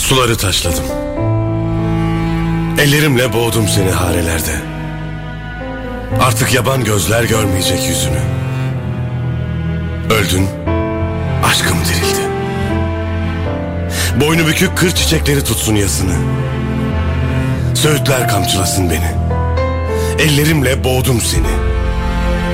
Suları taşladım. Ellerimle boğdum seni harelerde. Artık yaban gözler görmeyecek yüzünü. Öldün, aşkım dirildi. Boynu bükük kır çiçekleri tutsun yasını. Söğütler kamçılasın beni. Ellerimle boğdum seni.